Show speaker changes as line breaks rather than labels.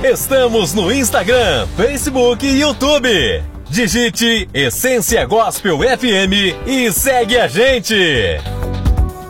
Estamos no Instagram, Facebook e YouTube. Digite Essência Gospel FM e segue a gente.